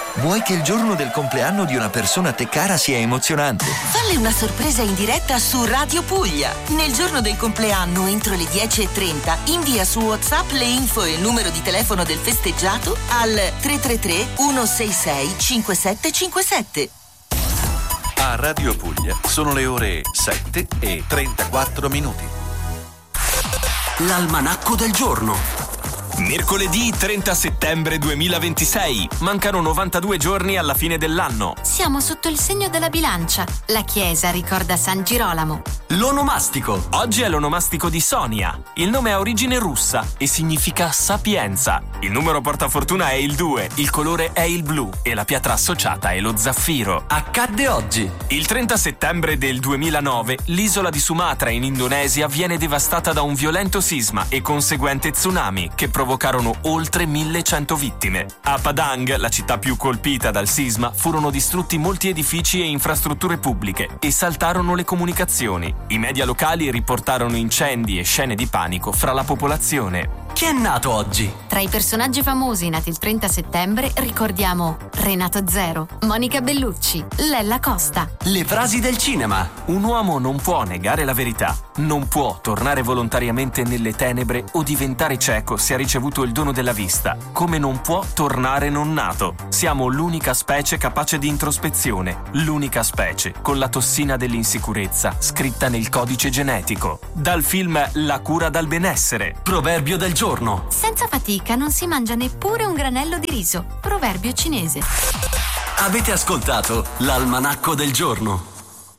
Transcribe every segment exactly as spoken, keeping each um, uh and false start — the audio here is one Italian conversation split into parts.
Vuoi che il giorno del compleanno di una persona a te cara sia emozionante? Falle una sorpresa in diretta su Radio Puglia. Nel giorno del compleanno, entro le dieci e trenta, invia su WhatsApp le info e il numero di telefono del festeggiato al tre tre tre uno sei sei cinque sette cinque sette. A Radio Puglia sono le ore sette e trentaquattro minuti. L'almanacco del giorno. Mercoledì trenta settembre duemilaventisei. Mancano novantadue giorni alla fine dell'anno. Siamo sotto il segno della bilancia. La chiesa ricorda San Girolamo. L'onomastico. Oggi è l'onomastico di Sonia. Il nome ha origine russa e significa sapienza. Il numero portafortuna è il due, il colore è il blu e la pietra associata è lo zaffiro. Accadde oggi. Il trenta settembre del duemilanove l'isola di Sumatra in Indonesia viene devastata da un violento sisma e conseguente tsunami che provocarono oltre millecento vittime. A Padang, la città più colpita dal sisma, furono distrutti molti edifici e infrastrutture pubbliche e saltarono le comunicazioni. I media locali riportarono incendi e scene di panico fra la popolazione. Chi è nato oggi? Tra i personaggi famosi nati il trenta settembre ricordiamo Renato Zero, Monica Bellucci, Lella Costa. Le frasi del cinema. Un uomo non può negare la verità, non può tornare volontariamente nelle tenebre o diventare cieco se ha ricevuto il dono della vista, come non può tornare non nato. Siamo l'unica specie capace di introspezione, l'unica specie con la tossina dell'insicurezza scritta nel codice genetico. Dal film La cura dal benessere. Proverbio del giorno. Senza fatica non si mangia neppure un granello di riso. Proverbio cinese. Avete ascoltato l'almanacco del giorno.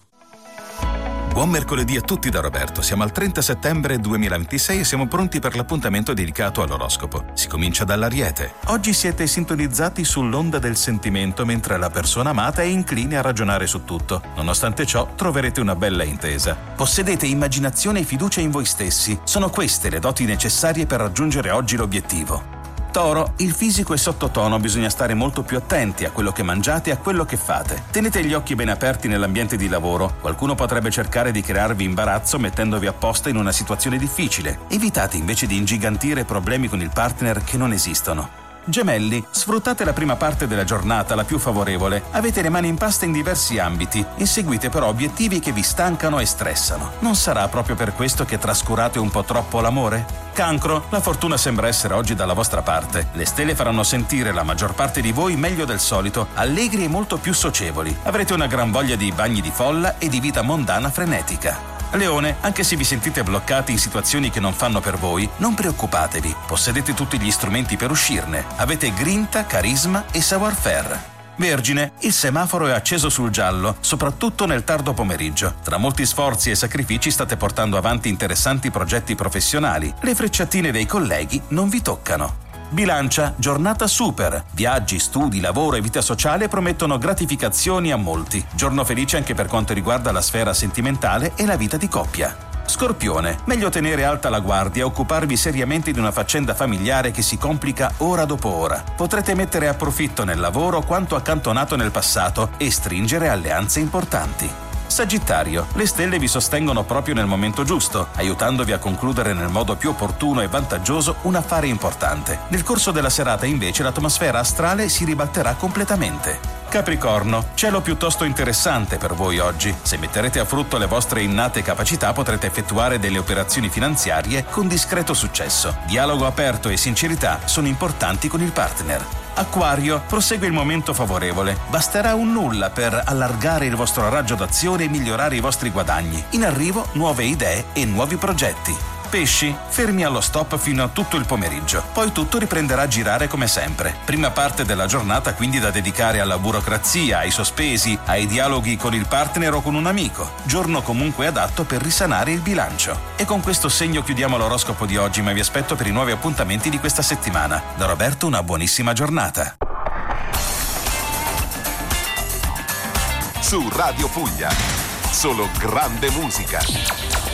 Buon mercoledì a tutti da Roberto. Siamo al trenta settembre duemilaventisei e siamo pronti per l'appuntamento dedicato all'oroscopo. Si comincia dall'Ariete. Oggi siete sintonizzati sull'onda del sentimento mentre la persona amata è incline a ragionare su tutto. Nonostante ciò, troverete una bella intesa. Possedete immaginazione e fiducia in voi stessi. Sono queste le doti necessarie per raggiungere oggi l'obiettivo. Toro, il fisico è sottotono, bisogna stare molto più attenti a quello che mangiate e a quello che fate. Tenete gli occhi ben aperti nell'ambiente di lavoro. Qualcuno potrebbe cercare di crearvi imbarazzo mettendovi apposta in una situazione difficile. Evitate invece di ingigantire problemi con il partner che non esistono. Gemelli, sfruttate la prima parte della giornata, la più favorevole. Avete le mani in pasta in diversi ambiti. Inseguite però obiettivi che vi stancano e stressano. Non sarà proprio per questo che trascurate un po' troppo l'amore? Cancro, la fortuna sembra essere oggi dalla vostra parte. Le stelle faranno sentire la maggior parte di voi meglio del solito, allegri e molto più socievoli. Avrete una gran voglia di bagni di folla e di vita mondana frenetica. Leone, anche se vi sentite bloccati in situazioni che non fanno per voi, non preoccupatevi, possedete tutti gli strumenti per uscirne. Avete grinta, carisma e savoir-faire. Vergine, il semaforo è acceso sul giallo, soprattutto nel tardo pomeriggio. Tra molti sforzi e sacrifici state portando avanti interessanti progetti professionali. Le frecciatine dei colleghi non vi toccano. Bilancia, giornata super. Viaggi, studi, lavoro e vita sociale promettono gratificazioni a molti. Giorno felice anche per quanto riguarda la sfera sentimentale e la vita di coppia. Scorpione, meglio tenere alta la guardia e occuparvi seriamente di una faccenda familiare che si complica ora dopo ora. Potrete mettere a profitto nel lavoro quanto accantonato nel passato e stringere alleanze importanti. Sagittario, le stelle vi sostengono proprio nel momento giusto, aiutandovi a concludere nel modo più opportuno e vantaggioso un affare importante. Nel corso della serata invece l'atmosfera astrale si ribalterà completamente. Capricorno, cielo piuttosto interessante per voi oggi. Se metterete a frutto le vostre innate capacità potrete effettuare delle operazioni finanziarie con discreto successo. Dialogo aperto e sincerità sono importanti con il partner. Acquario, prosegue il momento favorevole. Basterà un nulla per allargare il vostro raggio d'azione e migliorare i vostri guadagni. In arrivo nuove idee e nuovi progetti. Pesci, fermi allo stop fino a tutto il pomeriggio. Poi tutto riprenderà a girare come sempre. Prima parte della giornata quindi da dedicare alla burocrazia, ai sospesi, ai dialoghi con il partner o con un amico. Giorno comunque adatto per risanare il bilancio. E con questo segno chiudiamo l'oroscopo di oggi, ma vi aspetto per i nuovi appuntamenti di questa settimana. Da Roberto una buonissima giornata. Su Radio Puglia, solo grande musica.